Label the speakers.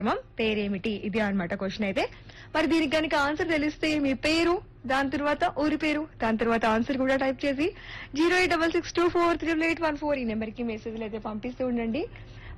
Speaker 1: పేరేమిటి? ఇది అన్నమాట క్వశ్చన్ అయితే. మరి దీనికి కనుక ఆన్సర్ తెలిస్తే మీ పేరు, దాని తర్వాత ఊరి పేరు, దాని తర్వాత ఆన్సర్ కూడా టైప్ చేసి 08662438814 ఈ నెంబర్ కి మెసేజ్లు అయితే పంపిస్తూ ఉండండి.